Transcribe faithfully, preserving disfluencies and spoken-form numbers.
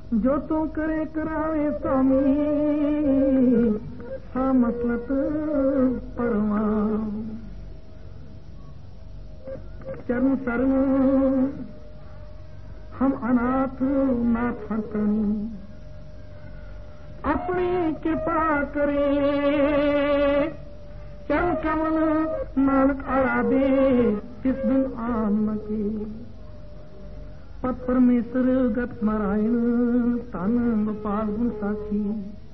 जो तू करे करावे स्वामी सा मसलत परवा चरण शरण हम अनाथ नाथ हटनी अपनी कृपा करे चरण कमल नानक आराधे किस दिन आम के पत परमेश्वर गत नारायण तन गोपाल गुण साखी